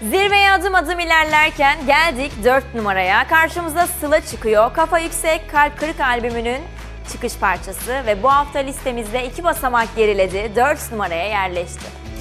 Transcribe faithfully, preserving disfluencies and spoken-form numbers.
Zirveye adım adım ilerlerken geldik dört numaraya. Karşımıza Sıla çıkıyor. Kafa Yüksek Kalp Kırık albümünün çıkış parçası ve bu hafta listemizde iki basamak geriledi, dört numaraya yerleşti.